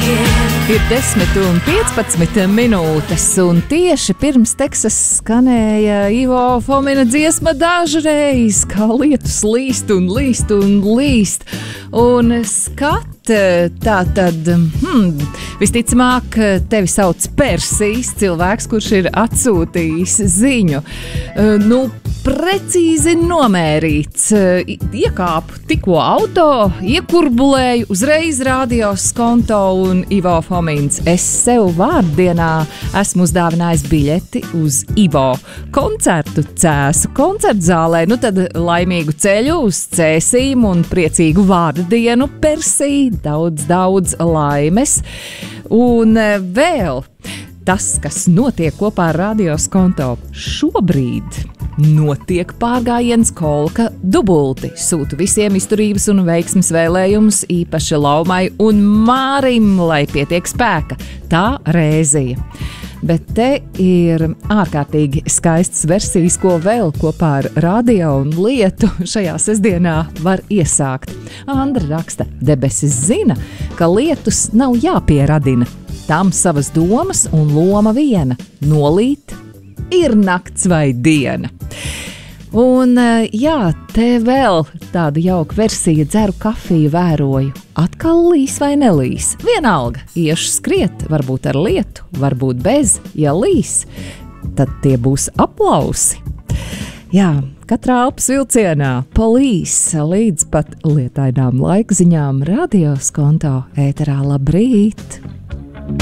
Ir 10:15 minūtes, un tieši pirms Teksas skanēja Ivo Fomina dziesma Dažreiz, kā lietus līst un līst un līst. Un skat, tā tad, visticamāk, tevi sauc Persijas cilvēks, kurš ir atsūtījis ziņu. Precīzi nomērīts. Iekāpu tikko auto, iekurbulēju, uzreiz radios konto un Ivo Fomins. Es sev vārdienā esmu uzdāvinājis biļeti uz Ivo koncertu Cēsu koncertzālē. Tad laimīgu ceļu uz Cēsīm un priecīgu vārdu dienu Persija. Daudz laimes. Un vēl tas, kas notiek kopā ar radios konto šobrīd. Notiek pārgājiens Kolka dubulti. Sūtu visiem izturības un veiksmes vēlējumus, īpaši Laumai un Mārim, lai pietiek spēka. Tā Rēzija. Bet te ir ārkārtīgi skaistas versijas, ko vēl kopā ar radio un lietu šajā sestdienā var iesākt. Andra raksta, debesis zina, ka lietus nav jāpieradina. Tam savas domas un loma viena – nolīt, ir nakts vai diena. Un te vēl tāda jauka versija, dzeru kafiju, vēroju. Atkal līs vai nelīs? Vienalga, iešu skriet, varbūt ar lietu, varbūt bez. Ja līs, tad tie būs aplausi. Katrā Alpas vilcienā polīs līdz pat lietainām laikziņām radios konto ēterā. Labrīt!